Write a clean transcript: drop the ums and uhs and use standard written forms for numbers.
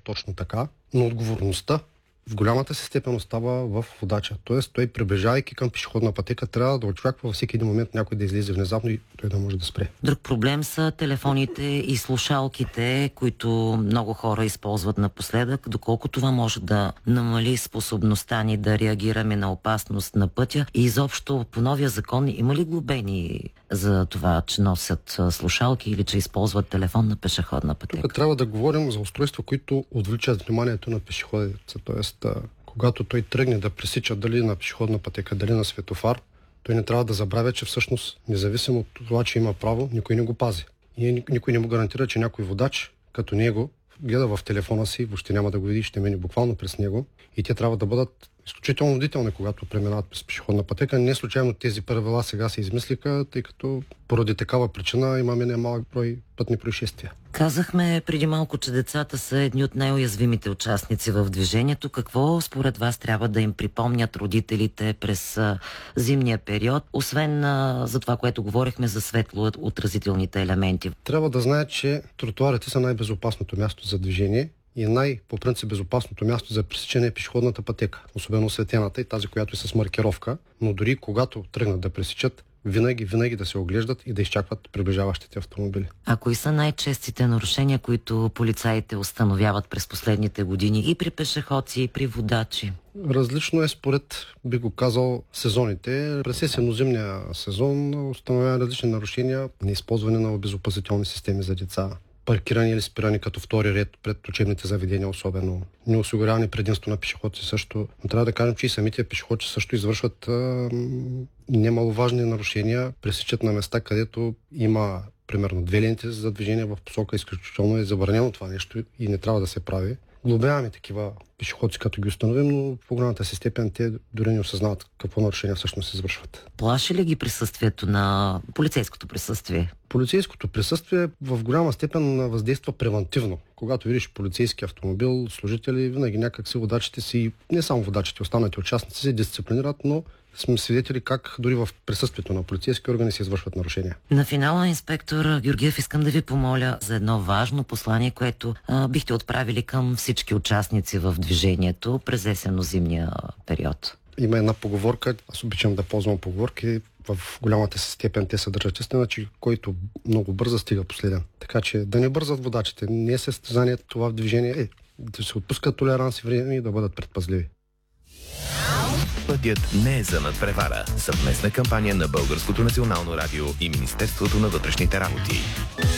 точно така, но отговорността в голямата си степен остава в водача. Тоест, той приближавайки към пешеходна пътека, трябва да очаква във всеки един момент някой да излезе внезапно и той да може да спре. Друг проблем са телефоните и слушалките, които много хора използват напоследък. Доколко това може да намали способността ни да реагираме на опасност на пътя и изобщо по новия закон има ли глобени за това, че носят слушалки или че използват телефон на пешеходна пътека? Тук трябва да говорим за устройства, които отвличат вниманието на пешеходеца. Тоест, когато той тръгне да пресича дали на пешеходна пътека, дали на светофар, той не трябва да забравя, че всъщност, независимо от това, че има право, никой не го пази. И никой не му гарантира, че някой водач, като него, гледа в телефона си, въобще няма да го види, ще мине буквално през него. И те трябва да бъдат изключително бдителни, когато преминават през пешеходна пътека. Не случайно тези правила сега се измислиха, тъй като поради такава причина имаме немалък брой пътни происшествия. Казахме преди малко, че децата са едни от най-уязвимите участници в движението. Какво според вас трябва да им припомнят родителите през зимния период, освен за това, което говорихме за светлоотразителните елементи? Трябва да знаят, че тротуарите са най-безопасното място за движение и по принцип безопасното място за пресичане е пешеходната пътека, особено осветената и тази, която е с маркировка, но дори когато тръгнат да пресичат, винаги да се оглеждат и да изчакват приближаващите автомобили. А кои са най-честите нарушения, които полицаите установяват през последните години и при пешеходци, и при водачи? Различно е според, би го казал, сезоните. През есенно-зимния сезон установяваме различни нарушения, неизползване на обезопасителни системи за деца, паркиране или спиране като втори ред пред учебните заведения особено, неосигуряване предимство на пешеходци също. Но трябва да кажем, че и самите пешеходци също извършват немаловажни нарушения, пресичат на места, където има примерно 2 ленти за движение в посока. Изключително е забранено това нещо и не трябва да се прави. Глобяваме такива пешеходци, като ги установим, но в по-голямата си степен те дори не осъзнават какво нарушение всъщност се извършват. Плаши ли ги присъствието на полицейското присъствие? Полицейското присъствие в голяма степен въздейства превантивно. Когато видиш полицейски автомобил, служители, винаги някак си водачите си, не само водачите, останалите участници се дисциплинират, но сме свидетели как дори в присъствието на полицейски органи се извършват нарушения. На финала, инспектор Георгиев, искам да ви помоля за едно важно послание, което бихте отправили към всички участници в движението през есенно-зимния период. Има една поговорка, аз обичам да ползвам поговорки, в голямата си степен те съдържат истина, че който много бърза стига последен. Така че да не бързат водачите, не е състезание това в движение, да се отпускат толеранс и време и да бъдат предпазливи. Пътят не е за надпревара. Съвместна кампания на Българското национално радио и Министерството на вътрешните работи.